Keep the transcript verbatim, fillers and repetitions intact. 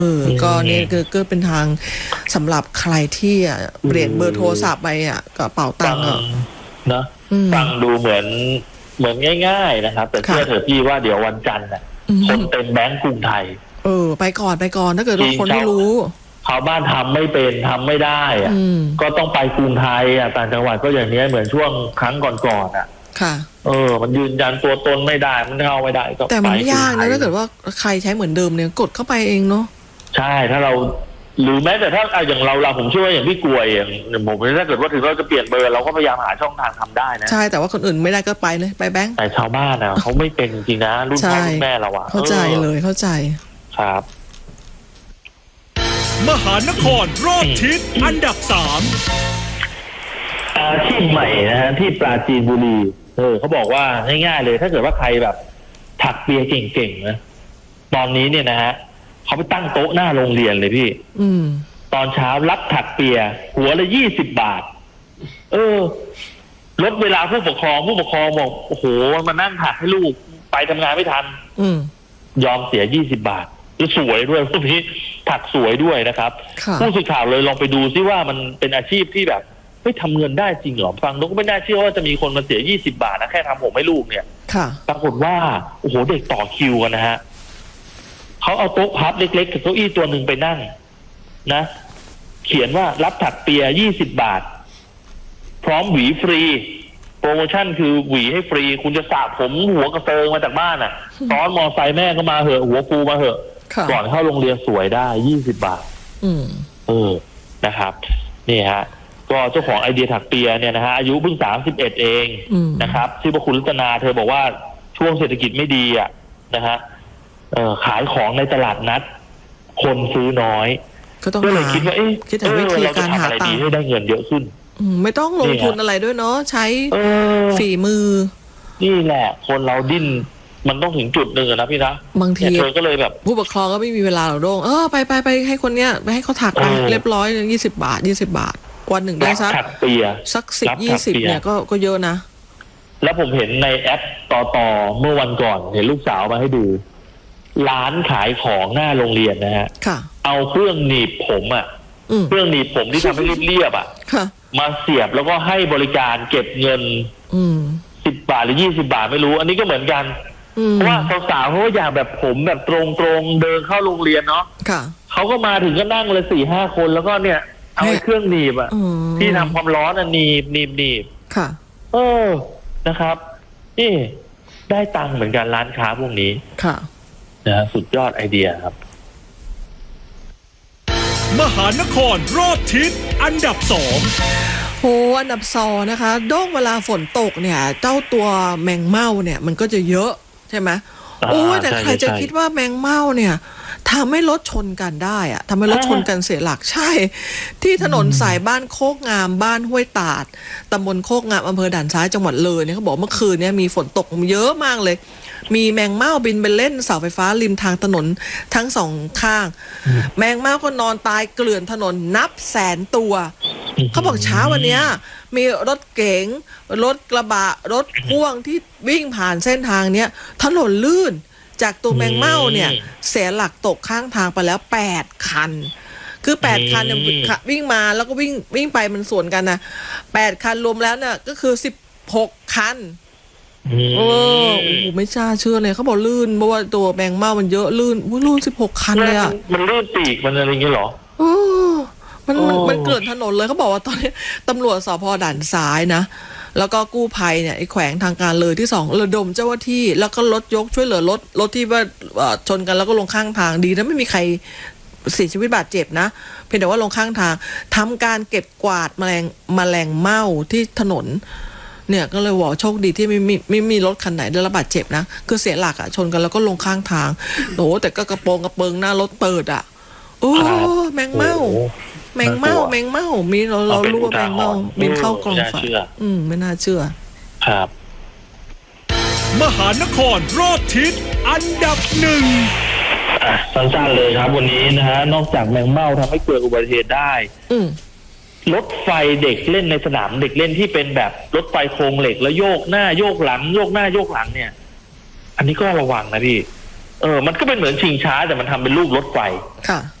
เออก็นี่คือก็เป็นทางสำหรับใครที่เปลี่ยนเบอร์โทรศัพท์ไปอ่ะกระเป๋าตังค์อ่ะเนาะฟังดูเหมือนเหมือนง่ายๆนะครับแต่เชื่อเถอะพี่ว่าเดี๋ยววันจันทร์น่ะคนเต็มแบงก์กรุงไทยเออไปก่อนไปก่อนถ้าเกิดทุกคนไม่รู้ชาวบ้านทำไม่เป็นทำไม่ได้อ่ะก็ต้องไปกรุงไทยอ่ะต่างจังหวัดก็อย่างนี้เหมือนช่วงครั้งก่อนๆอ่ะค่ะเออมันยืนยันตัวตนไม่ได้มันเข้าไม่ได้ก็แต่มันยากนะถ้าเกิดว่าใครใช้เหมือนเดิมเนี่ยกดเข้าไปเองเนาะใช่ถ้าเราหรือแม้แต่ถ้าอย่างเราเราผมเชื่อว่าอย่างพี่กลวยอย่างผมถ้าเกิดว่าถึงเราจะเปลี่ยนเบอร์เราก็พยายามหาช่องทางทำได้นะใช่แต่ว่าคนอื่นไม่ได้ก็ไปเลยไปแบงค์แต่ชาวบ้านอ่ะเขาไม่เป็นจริงๆนะรุ่นพ่อรุ่นแม่เราอ่ะเข้าใจเลยเข้าใจครับมหานครรอบทิศอันดับสามอาชีพใหม่นะฮะที่ปราจีนบุรีเออเขาบอกว่าง่ายๆเลยถ้าเกิดว่าใครแบบถักเปียเก่งๆนะตอนนี้เนี่ยนะฮะเขาไปตั้งโต๊ะหน้าโรงเรียนเลยพี่อืมตอนเช้ารับถักเปียหัวละยี่สิบบาทเออลดเวลาผู้ปกครองผู้ปกครองบอกโอ้โหมานั่งถักให้ลูกไปทำงานไม่ทันอืมยอมเสียยี่สิบบาทแล้วสวยด้วยพวกนี้ถักสวยด้วยนะครับผู้สื่อข่าวเลยลองไปดูซิว่ามันเป็นอาชีพที่แบบไม่ทำเงินได้จริงเหรอฟังแล้วก็ไม่น่าเชื่อว่าจะมีคนมาเสียยี่สิบบาทนะแค่ทำผมให้ลูกเนี่ยปรากฏว่าโอ้โหเด็กต่อคิวกันนะฮะเขาเอาโต๊ะพับเล็กๆกับเก้าอี้ตัวหนึ่งไปนั่งนะเขียนว่ารับถักเปียยี่สิบบาทพร้อมหวีฟรีโปรโมชั่นคือหวีให้ฟรีคุณจะสระผมหัวกระเซิงมาจากบ้านอ่ะซ้อนมอไซค์แม่ก็มาเหอะหัวฟูมาเหอะก่อนเข้าโรงเรียนสวยได้ยี่สิบบาทเออนะครับนี่ฮะก็เจ้าของไอเดียถักเปียเนี่ยนะฮะอายุเพิ่งสามสิบเอ็ดเองนะครับชื่อว่าคุณรัตนาเธอบอกว่าช่วงเศรษฐกิจไม่ดีอ่ะนะฮะเอ่อขายของในตลาดนัดคนซื้อน้อยก็เลยคิดว่าเอ๊ะคิดถึงวิธีการหาตังค์ให้ได้เงินเยอะขึ้นไม่ต้องลงทุนอะไรด้วยเนาะใช้ฝีมือนี่แหละคนเราดิ้นมันต้องถึงจุดหนึ่งนะพี่นะบางทีเธอก็เลยแบบผู้ปกครองก็ไม่มีเวลาหรอกโด่งเออไปไปไปให้คนเนี้ยไปให้เขาถักไปเรียบร้อยยี่สิบบาทยี่สิบบาทวันหนึ่งได้สักสักสิบยี่สิบเนี่ยก็ก็เยอะนะแล้วผมเห็นในแอปต่อต่อเมื่อวันก่อนเห็นลูกสาวมาให้ดูร้านขายของหน้าโรงเรียนนะฮะเอาเครื่องหนีบผมอ่ะเครื่องหนีบผมที่ทำให้เรียบๆอ่ะมาเสียบแล้วก็ให้บริการเก็บเงินสิบบาทหรือยี่สิบาทไม่รู้อันนี้ก็เหมือนกันเพราะว่าสาวๆเขาก็อยากแบบผมแบบตรงๆเดินเข้าโรงเรียนเนาะเขาก็มาถึงก็นั่งเลยสี่ห้าคนแล้วก็เนี่ยเอาเครื่องหนีบอ่ะที่ทำความร้อนอ่ะหนีบหนีบหนีบค่ะเออนะครับนี่ได้ตังค์เหมือนกันร้านค้าพวกนี้ค่ะนะสุดยอดไอเดียครับมหานครรอบทิศอันดับสองโหอันดับสองนะคะโด่งเวลาฝนตกเนี่ยเจ้าตัวแมงเม่าเนี่ยมันก็จะเยอะใช่ไหมโอ้แต่ใครจะคิดว่าแมงเม่าเนี่ยทำให้รถชนกันได้อะทำให้รถชนกันเสียหลักใช่ที่ถนนสายบ้านโคกงามบ้านห้วยตาดตำบลโคกงามอำเภอด่านซ้ายจังหวัดเลยเนี่ยเขาบอกเมื่อคืนเนี่ยมีฝนตกเยอะมากเลยมีแมงเม่าบินไปเล่นเสาไฟฟ้าริมทางถนนทั้งสองข้างแมงเม่าก็นอนตายเกลื่อนถนนนับแสนตัวเขาบอกเช้าวันนี้มีรถเก๋งรถกระบะรถพ่วงที่วิ่งผ่านเส้นทางเนี้ยถนนลื่นจากตัวแมงเม่าเนี่ยเสียหลักตกข้างทางไปแล้วแปดคันคือแปดคันเนี่ยวิ่งมาแล้วก็วิ่งวิ่งไปมันสวนกันนะแปดคันรวมแล้วเนี่ยก็คือสิบหกคันโอ้โหไม่น่าเชื่อเลยเขาบอกลื่นเพราะว่าตัวแมงเม่ามันเยอะลื่นอุ้ยลื่นสิบหกคันเลยอ่ะมันลื่นปีกมันอะไรอย่างเงี้ยหรอโอ้มันมันเกิดถนนเลยเขาบอกว่าตอนนี้ตำรวจสภ.ด่านซ้ายนะแล้วก็กู้ภัยเนี่ยไอ้แขวงทางการเลยที่สองระดมเจ้าหน้าที่แล้วก็รถยกช่วยเหลือรถรถที่ว่าชนกันแล้วก็ลงข้างทางดีนะไม่มีใครเสียชีวิตบาดเจ็บนะเพียงแต่ว่าลงข้างทางทำการเก็บกวาดแมลงแมลงเม่าที่ถนนเนี่ยก็เลยบอกโชคดีที่ไม่มีไม่มีรถคันไหนได้รับบาดเจ็บนะคือเสียหลักอ่ะชนกันแล้วก็ลงข้างทางโอ้แต่ก็กระโปรงกระเปิงหน้ารถเปิดอ่ะโอ้แมงเม่าแมงเม่าแมงเม่ามีเราเรารู้ว่าแมงเม่าบินเข้ากองไฟอืมไม่น่าเชื่อครับมหานครรอบทิศอันดับหนึ่งสั้นๆเลยครับวันนี้นะฮะนอกจากแมงเม่าทำให้เกิดอุบัติเหตุได้รถไฟเด็กเล่นในสนามเด็กเล่นที่เป็นแบบรถไฟโครงเหล็กแล้วโยกหน้าโยกหลังโยกหน้าโยกหลังเนี่ยอันนี้ก็ระวังนะพี่เออมันก็เป็นเหมือนชิงช้าแต่มันทำเป็นรูปรถไฟค่ะ